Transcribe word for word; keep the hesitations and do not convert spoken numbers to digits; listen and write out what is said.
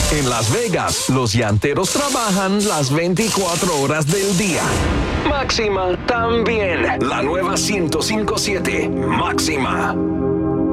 En Las Vegas, los llanteros trabajan las veinticuatro horas del día. Máxima también. La nueva ciento cinco punto siete. Máxima.